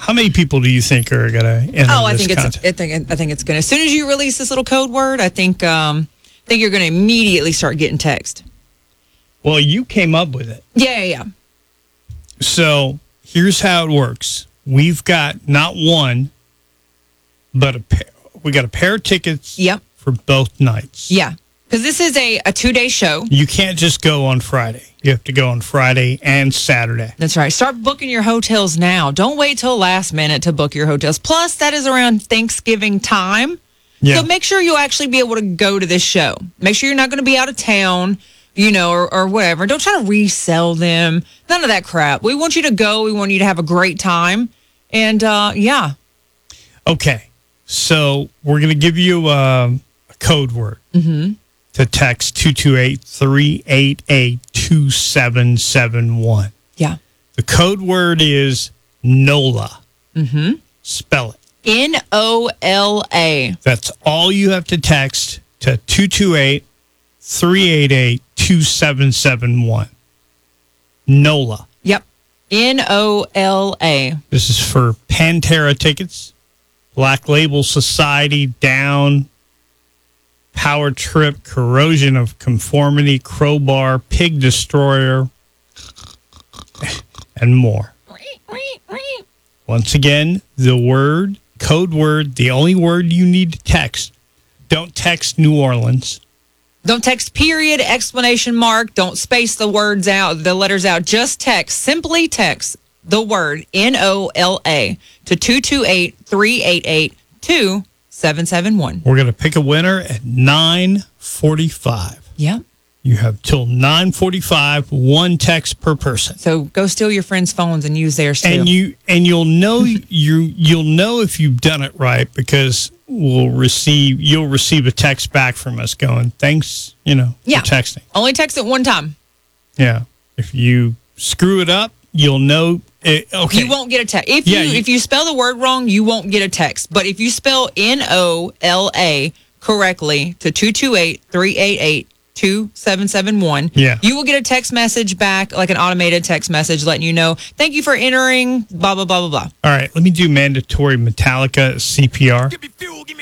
How many people do you think are going to enter I this think contest? I think it's going to. As soon as you release this little code word, I think you're going to immediately start getting text. Well, you came up with it. Yeah. So here's how it works. We've got not one, but we got a pair of tickets. Yep. For both nights. Yeah. Because this is a 2-day show. You can't just go on Friday. You have to go on Friday and Saturday. That's right. Start booking your hotels now. Don't wait till last minute to book your hotels. Plus, that is around Thanksgiving time. Yeah. So make sure you'll actually be able to go to this show. Make sure you're not going to be out of town, or whatever. Don't try to resell them. None of that crap. We want you to go. We want you to have a great time. And, yeah. Okay. So we're going to give you a code word to text 228-388-2771. Yeah. The code word is NOLA. Spell it. NOLA. That's all you have to text to 228-388-2771. NOLA. Yep. NOLA. This is for Pantera tickets, Black Label Society, Down, Power Trip, Corrosion of Conformity, Crowbar, Pig Destroyer, and more. Once again, the code word, the only word you need to text. Don't text New Orleans. Don't text period, exclamation mark. Don't space the letters out. Just simply text the word NOLA to 228-388-2771. We're going to pick a winner at 9:45. Yep. You have till 9:45, one text per person. So go steal your friends' phones and use theirs too. You'll know you'll know if you've done it right because you'll receive a text back from us going, thanks, for texting. Only text it one time. Yeah. If you screw it up, you'll know. Okay. You won't get a text. If you spell the word wrong, you won't get a text. But if you spell NOLA correctly to 228-388-2771, you will get a text message back, like an automated text message letting you know, thank you for entering, blah, blah, blah, blah, blah. All right. Let me do mandatory Metallica CPR.